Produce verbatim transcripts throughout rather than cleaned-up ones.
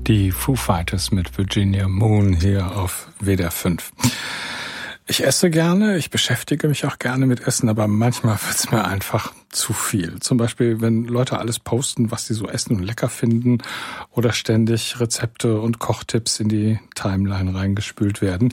Die Foo Fighters mit Virginia Moon hier auf W D R fünf. Ich esse gerne, ich beschäftige mich auch gerne mit Essen, aber manchmal wird's mir einfach zu viel. Zum Beispiel, wenn Leute alles posten, was sie so essen und lecker finden, oder ständig Rezepte und Kochtipps in die Timeline reingespült werden.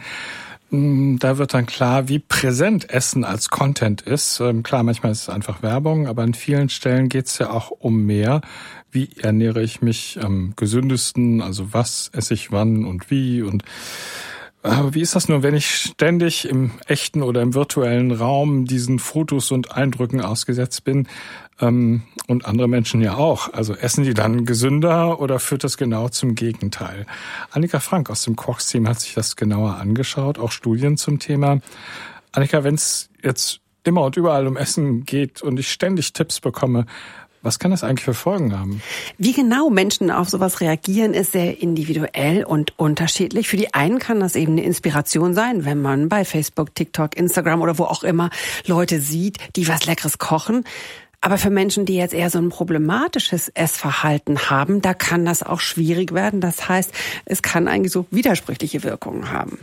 Da wird dann klar, wie präsent Essen als Content ist. Klar, manchmal ist es einfach Werbung, aber an vielen Stellen geht's ja auch um mehr. Wie ernähre ich mich am gesündesten? Also was esse ich wann und wie? Und aber wie ist das nur, wenn ich ständig im echten oder im virtuellen Raum diesen Fotos und Eindrücken ausgesetzt bin? Ähm, und andere Menschen ja auch. Also essen die dann gesünder oder führt das genau zum Gegenteil? Annika Frank aus dem Kochsteam hat sich das genauer angeschaut, auch Studien zum Thema. Annika, wenn es jetzt immer und überall um Essen geht und ich ständig Tipps bekomme, was kann das eigentlich für Folgen haben? Wie genau Menschen auf sowas reagieren, ist sehr individuell und unterschiedlich. Für die einen kann das eben eine Inspiration sein, wenn man bei Facebook, TikTok, Instagram oder wo auch immer Leute sieht, die was Leckeres kochen. Aber für Menschen, die jetzt eher so ein problematisches Essverhalten haben, da kann das auch schwierig werden. Das heißt, es kann eigentlich so widersprüchliche Wirkungen haben.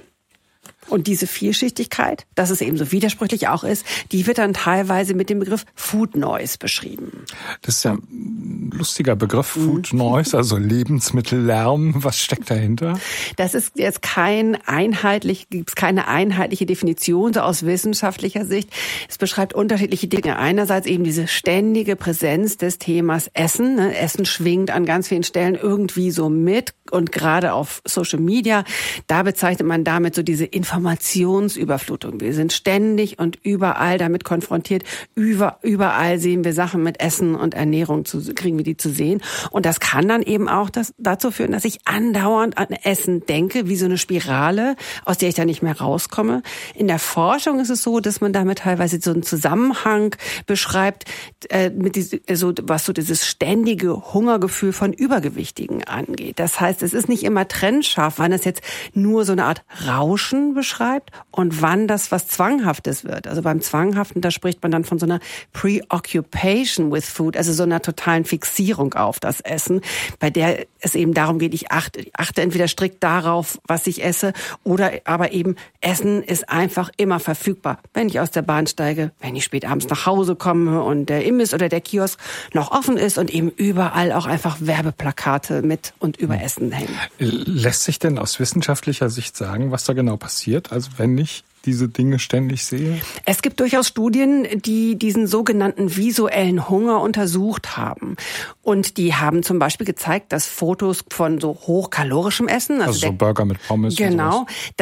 Und diese Vielschichtigkeit, dass es eben so widersprüchlich auch ist, die wird dann teilweise mit dem Begriff Food Noise beschrieben. Das ist ja ein lustiger Begriff, Food Noise, also Lebensmittellärm. Was steckt dahinter? Das ist jetzt kein einheitlich, gibt's keine einheitliche Definition, so aus wissenschaftlicher Sicht. Es beschreibt unterschiedliche Dinge. Einerseits eben diese ständige Präsenz des Themas Essen. Essen schwingt an ganz vielen Stellen irgendwie so mit. Und gerade auf Social Media, da bezeichnet man damit so diese Informationsüberflutung. Wir sind ständig und überall damit konfrontiert. Über, überall sehen wir Sachen mit Essen und Ernährung, zu, kriegen wir die zu sehen. Und das kann dann eben auch das, dazu führen, dass ich andauernd an Essen denke, wie so eine Spirale, aus der ich dann nicht mehr rauskomme. In der Forschung ist es so, dass man damit teilweise so einen Zusammenhang beschreibt, äh, mit diese, so, was so dieses ständige Hungergefühl von Übergewichtigen angeht. Das heißt, es ist nicht immer trennscharf, wann es jetzt nur so eine Art Rauschen beschreibt und wann das was Zwanghaftes wird. Also beim Zwanghaften, da spricht man dann von so einer Preoccupation with Food, also so einer totalen Fixierung auf das Essen, bei der es eben darum geht, ich achte, ich achte entweder strikt darauf, was ich esse, oder aber eben Essen ist einfach immer verfügbar. Wenn ich aus der Bahn steige, wenn ich spät abends nach Hause komme und der Imbiss oder der Kiosk noch offen ist und eben überall auch einfach Werbeplakate mit und über Essen hängen. Lässt sich denn aus wissenschaftlicher Sicht sagen, was da genau passiert? Also wenn ich diese Dinge ständig sehe? Es gibt durchaus Studien, die diesen sogenannten visuellen Hunger untersucht haben. Und die haben zum Beispiel gezeigt, dass Fotos von so hochkalorischem Essen, also, also so Burger mit Pommes genau, und sowas.